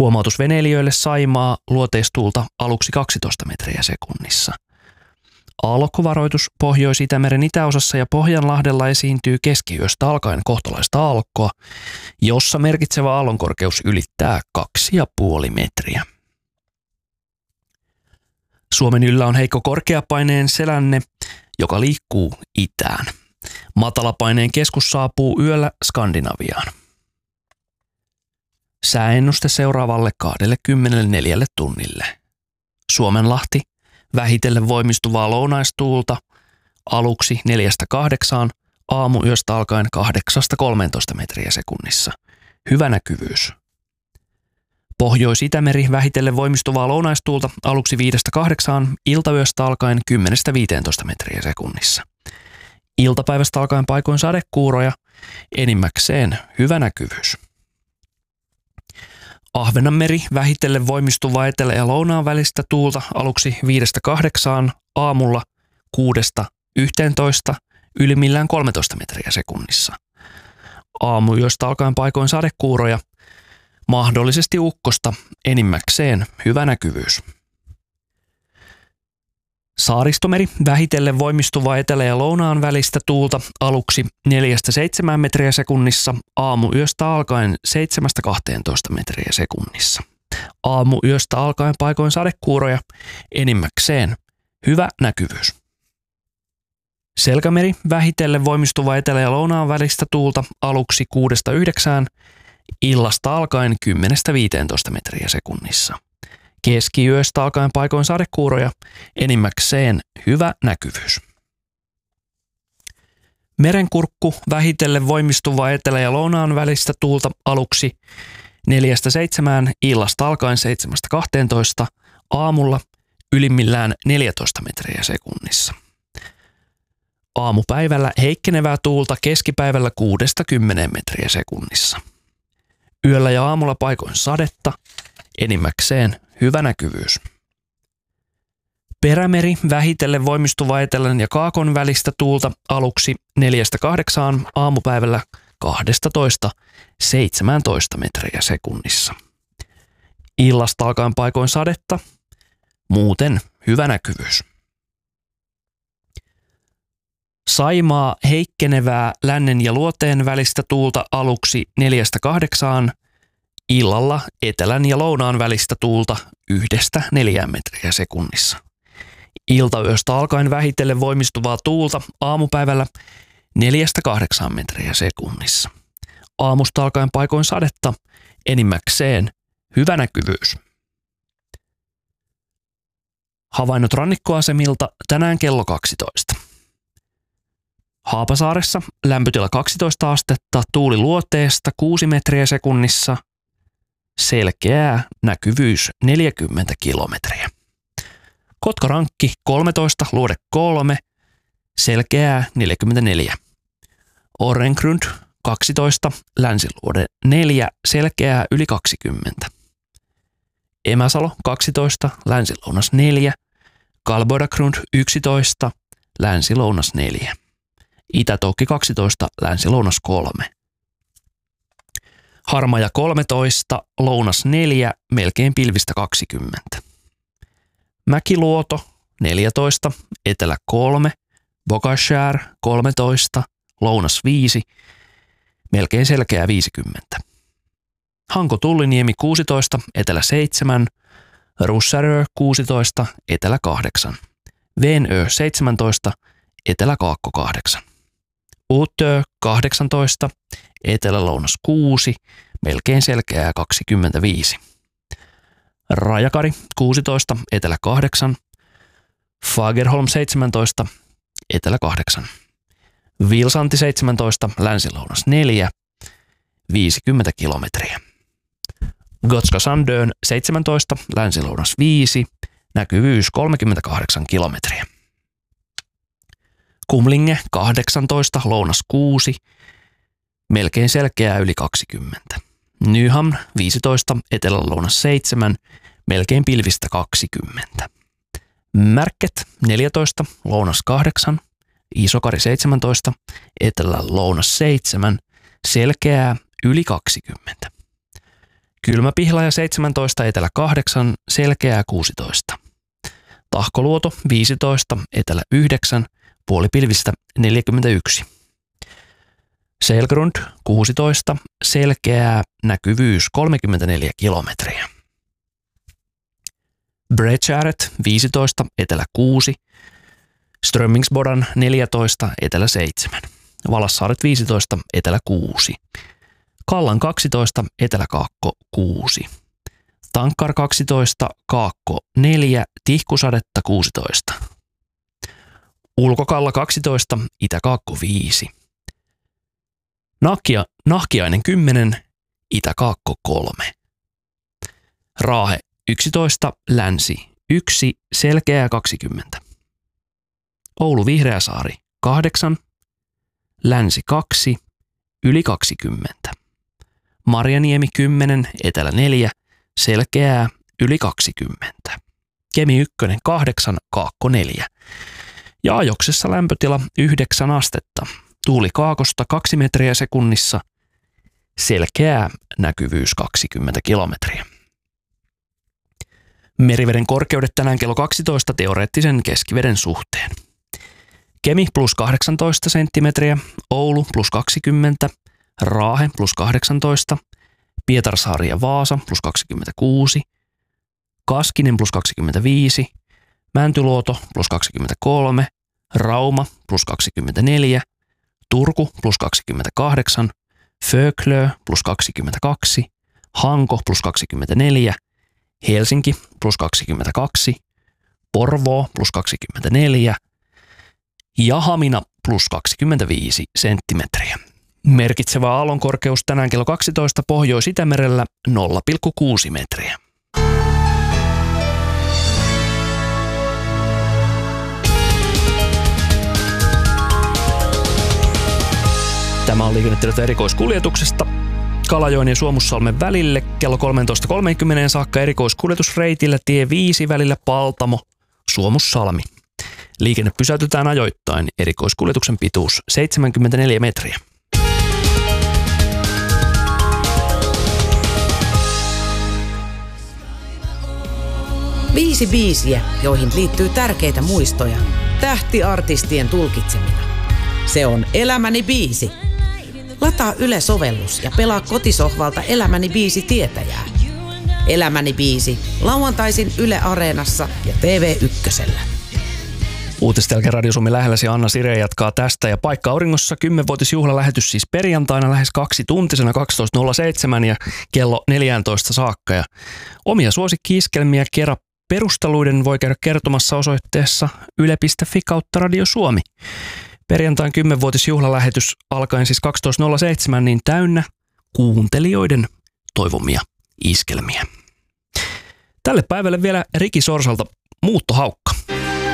Huomautus veneilijöille: Saimaa, luoteistuulta aluksi 12 metriä sekunnissa. Aallokkovaroitus: Pohjois-Itämeren itäosassa ja Pohjanlahdella esiintyy keskiyöstä alkaen kohtalaista aallokkoa, jossa merkitsevä aallonkorkeus ylittää 2,5 metriä. Suomen yllä on heikko korkeapaineen selänne, joka liikkuu itään. Matalapaineen keskus saapuu yöllä Skandinaviaan. Sääennuste seuraavalle 24 tunnille. Suomenlahti, vähitellen voimistuvaa lounaistuulta, aluksi 4-8, aamuyöstä alkaen 8-13 metriä sekunnissa. Hyvä näkyvyys. Pohjois-Itämeri, vähitellen voimistuvaa lounaistuulta, aluksi 5-8, iltayöstä alkaen 10-15 metriä sekunnissa. Iltapäivästä alkaen paikoin sadekuuroja, enimmäkseen hyvä näkyvyys. Ahvenanmeri, vähitellen voimistuvaa etelä- ja lounaan välistä tuulta, aluksi 5-8, aamulla 6-11, ylimmillään 13 metriä sekunnissa. Aamuyöstä alkaen paikoin sadekuuroja, mahdollisesti ukkosta, enimmäkseen hyvä näkyvyys. Saaristomeri, vähitellen voimistuvaa etelä- ja lounaan välistä tuulta, aluksi 4-7 metriä sekunnissa, aamuyöstä alkaen 7-12 metriä sekunnissa. Aamuyöstä alkaen paikoin sadekuuroja, enimmäkseen hyvä näkyvyys. Selkämeri, vähitellen voimistuvaa etelä- ja lounaan välistä tuulta, aluksi 6-9, illasta alkaen 10-15 metriä sekunnissa. Keskiyöstä alkaen paikoin sadekuuroja, enimmäkseen hyvä näkyvyys. Merenkurkku, vähitellen voimistuvaa etelä- ja lounaan välistä tuulta, aluksi 4-7, illasta alkaen 7-12, aamulla ylimmillään 14 metriä sekunnissa. Aamupäivällä heikkenevää tuulta, keskipäivällä 6-10 metriä sekunnissa. Yöllä ja aamulla paikoin sadetta, enimmäkseen hyvä näkyvyys. Perämeri, vähitellen voimistuvaa etelän ja kaakon välistä tuulta, aluksi 4-8, aamupäivällä 12-17 metriä sekunnissa. Illasta alkaen paikoin sadetta, muuten hyvä näkyvyys. Saimaa, heikkenevää lännen ja luoteen välistä tuulta, aluksi 4-8, illalla etelän ja lounaan välistä tuulta 1-4 metriä sekunnissa. Iltayöstä alkaen vähitellen voimistuvaa tuulta, aamupäivällä 4-8 metriä sekunnissa. Aamusta alkaen paikoin sadetta, enimmäkseen hyvä näkyvyys. Havainnot rannikkoasemilta tänään kello 12. Haapasaaressa lämpötila 12 astetta, tuuli luoteesta 6 metriä sekunnissa, selkeää näkyvyys 40 kilometriä. Kotkarankki 13, luode 3, selkeää 44. Orrengrund 12, länsiluode 4, selkeää yli 20. Emäsalo 12, länsilounas 4, Kalboidagrund 11, länsilounas 4. Itä-Toukki 12, länsilounas 3. Harmaja 13, lounas 4, melkein pilvistä 20. Mäkiluoto 14, etelä 3, Bogashär 13, lounas 5, melkein selkeä 50. Hanko-Tulliniemi 16, etelä 7, Russärö 16, etelä 8, Venö 17, etelä Kaakko 8. Uutö 18, etelä-lounas 6, melkein selkeää 25. Rajakari 16, etelä 8, Fagerholm 17, etelä 8. Vilsanti 17, länsilounas 4, 50 kilometriä. Gotska Sandön 17, länsilounas 5, näkyvyys 38 kilometriä. Kumlinge 18, lounas 6, melkein selkeää yli 20. Nyhamn 15, etelä-lounas 7, melkein pilvistä 20. Märket 14, lounas 8, Isokari 17, etelä-lounas 7, selkeää yli 20. Kylmäpihlaja 17, etelä 8, selkeää 16. Tahkoluoto 15, etelä 9, puolipilvistä 41. Selgrund 16, selkeää, näkyvyys 34 kilometriä. Bredskäret 15, etelä 6, Strömmingsbodan 14, etelä 7, Valassaaret 15, etelä 6, Kallan 12, etelä kaakko 6, Tankkar 12, kaakko 4, Tihkusadetta 16, Ulkokalla 12, itäkaakko 5, Nahkiainen 10, itäkaakko 3, Raahe 11, länsi 1, selkeää 20, Oulu Vihreäsaari 8, länsi 2, yli 20, Marjaniemi 10, etelä 4, selkeää, yli 20, Kemi 1, 8, kaakko 4, ja Ajoksessa lämpötila 9 astetta, tuuli kaakosta 2 metriä sekunnissa, selkeää, näkyvyys 20 kilometriä. Meriveden korkeudet tänään kello 12 teoreettisen keskiveden suhteen. Kemi plus 18 senttimetriä, Oulu plus 20, Raahe plus 18, Pietarsaari ja Vaasa plus 26, Kaskinen plus 25, Mäntyluoto plus 23, Rauma plus 24, Turku plus 28, Föklö plus 22, Hanko plus 24, Helsinki plus 22, Porvoo plus 24 ja Hamina plus 25 senttimetriä. Merkitsevä aallonkorkeus tänään kello 12 Pohjois-Itämerellä 0,6 metriä. Tämä on liikennetiedot erikoiskuljetuksesta. Kalajoen ja Suomussalmen välille kello 13.30 saakka erikoiskuljetusreitillä tie 5 välillä Paltamo, Suomussalmi. Liikenne pysäytetään ajoittain, erikoiskuljetuksen pituus 74 metriä. Viisi biisiä, joihin liittyy tärkeitä muistoja, tähtiartistien tulkitsemina. Se on Elämäni biisi. Lataa Yle-sovellus ja pelaa kotisohvalta Elämäni biisi tietäjää. Elämäni biisi, lauantaisin Yle Areenassa ja TV1. Uutistellään Radio Suomi lähelläsi Anna Sire jatkaa tästä ja Paikka Auringossa 10-vuotisjuhlalähetys siis perjantaina lähes 2 tuntisena 12.07 ja kello 14 saakka. Ja omia suosikki-iskelmiä kerran perusteluiden voi käydä kertomassa osoitteessa yle.fi/Radio Suomi. Perjantain 10-vuotisjuhlalähetys alkaen siis 12.07 niin täynnä kuuntelijoiden toivomia iskelmiä. Tälle päivälle vielä Riki Sorsalta Muuttohaukka.